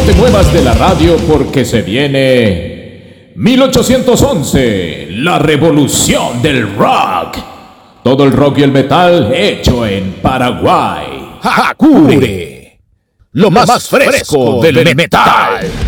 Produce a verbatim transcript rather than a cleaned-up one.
te muevas de la radio porque se viene mil ochocientos once, la revolución del rock. Todo el rock y el metal hecho en Paraguay. Hakure, lo más, más fresco, fresco del, del metal. metal.